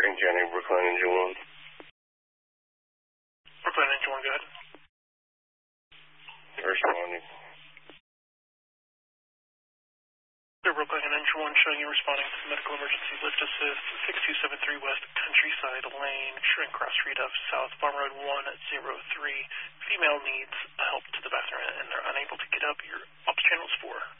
Green County, Brookline Engine 1. Brookline Engine 1, go ahead. Responding. Brookline Engine 1 showing you responding to medical emergency lift assist 6273 West Countryside Lane, Shrink Cross Street of South Farm Road 103. Female needs help to the bathroom and they're unable to get up. Your ops channel is 4.